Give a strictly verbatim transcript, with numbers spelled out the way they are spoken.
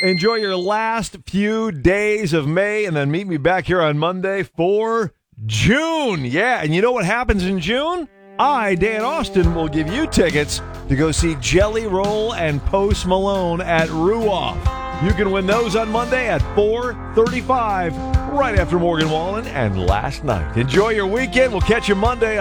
Enjoy your last few days of May, and then meet me back here on Monday for June. Yeah, and you know what happens in June? I, Dan Austin, will give you tickets to go see Jelly Roll and Post Malone at Ruoff. You can win those on Monday at four thirty-five, right after Morgan Wallen and Last Night. Enjoy your weekend. We'll catch you Monday.